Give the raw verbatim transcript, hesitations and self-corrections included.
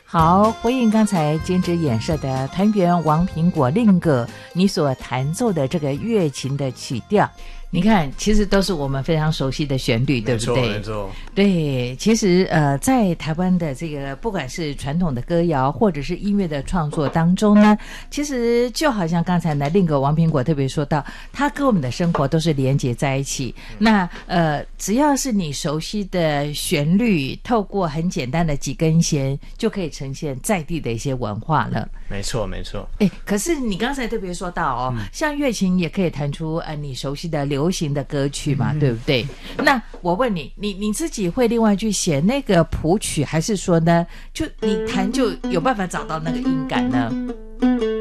好，回应刚才监制演射的团员王苹果令哥你所弹奏的这个乐琴的曲调，你看其实都是我们非常熟悉的旋律，对不对？ 没错， 对，其实呃，在台湾的这个不管是传统的歌谣或者是音乐的创作当中呢，其实就好像刚才呢令哥王苹果特别说到，它跟我们的生活都是连结在一起。那呃，只要是你熟悉的旋律，透过很简单的几根弦，就可以呈现在地的一些文化了。 没错，没错。 哎，可是你刚才特别说到哦，嗯、像乐琴也可以弹出呃你熟悉的流行的歌曲嘛，嗯、对不对？那我问你，你你自己会另外去写那个谱曲，还是说呢，就你弹就有办法找到那个音感呢？